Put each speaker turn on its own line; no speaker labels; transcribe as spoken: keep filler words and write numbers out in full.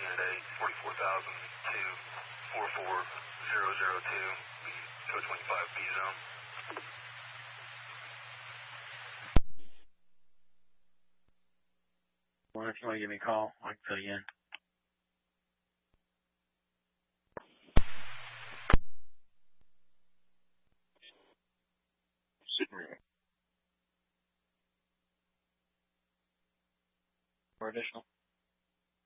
unit A, forty-four thousand to four four zero zero two, the code twenty-five B zone.
Well, if you want to give me a call, I can fill you in. For additional.